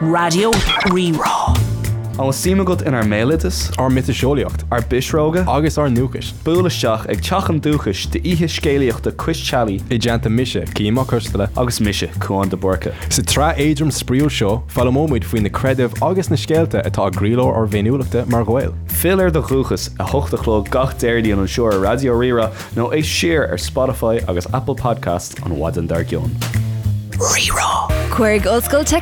Radio Rerá. An símagat in ar mélitas, ar mitaseolaíocht, ar bisróga, agus ar nuachis. búlaisteach ag teachan dúchas de ihe scéalaíocht de Chris Chalí I deanta mise, címa custala. agus mise chuan de borca. Sa tra éidrim spríú seo, fallamóid faoin na credibh agus na scéalte atá grílór ar bhéúlaachta mar gháil. Fill ar de chuchas a hochtachló gach déirdí an seoir Radio Rira nó é siar ar Spotify agus Apple Podcast an Wadan Dargion. Rerá. Cuirg Old School